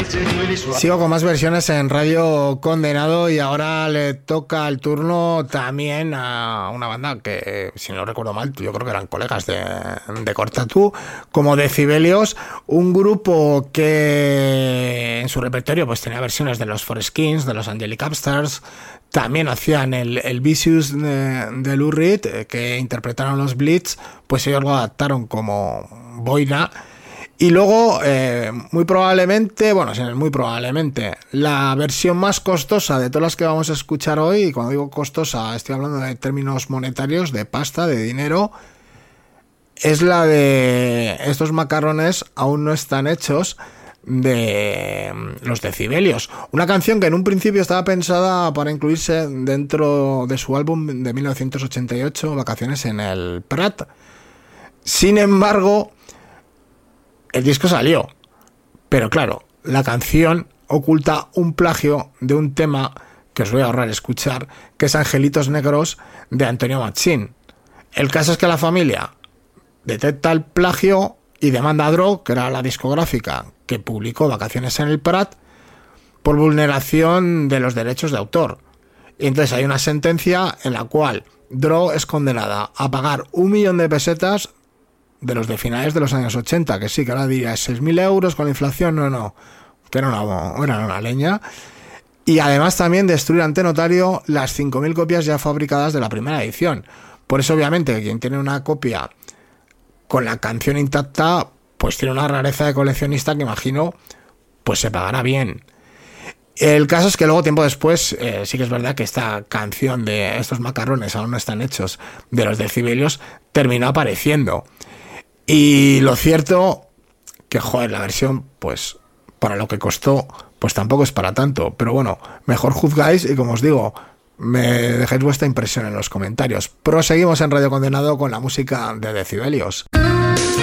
Sigo con más versiones en Radio Condenado y ahora le toca el turno también a una banda que, si no recuerdo mal, yo creo que eran colegas de Cortatú, como Decibelios, un grupo que en su repertorio pues tenía versiones de los Foreskins, de los Angelic Upstarts, también hacían el Vicious de Lou Reed, que interpretaron los Blitz, pues ellos lo adaptaron como boina. Y luego, muy probablemente, la versión más costosa de todas las que vamos a escuchar hoy, y cuando digo costosa estoy hablando de términos monetarios, de pasta, de dinero, es la de estos macarrones aún no están hechos, de los Decibelios. Una canción que en un principio estaba pensada para incluirse dentro de su álbum de 1988, Vacaciones en el Prat. Sin embargo, el disco salió, pero claro, la canción oculta un plagio de un tema que os voy a ahorrar escuchar, que es Angelitos Negros de Antonio Machín. El caso es que la familia detecta el plagio y demanda a Dro, que era la discográfica que publicó Vacaciones en el Prat, por vulneración de los derechos de autor. Y entonces hay una sentencia en la cual Dro es condenada a pagar 1 millón de pesetas de los de finales de los años 80, que sí, que ahora diría 6.000 euros con la inflación, no, que era una leña. Y además también destruir ante notario las 5.000 copias ya fabricadas de la primera edición. Por eso, obviamente, quien tiene una copia con la canción intacta, pues tiene una rareza de coleccionista que imagino, pues se pagará bien. El caso es que luego, tiempo después, sí que es verdad que esta canción de estos macarrones aún no están hechos, de los Decibelios, terminó apareciendo. Y lo cierto que, la versión, pues, para lo que costó, pues tampoco es para tanto. Pero bueno, mejor juzgáis y, como os digo, me dejáis vuestra impresión en los comentarios. Proseguimos en Radio Condenado con la música de Decibelios.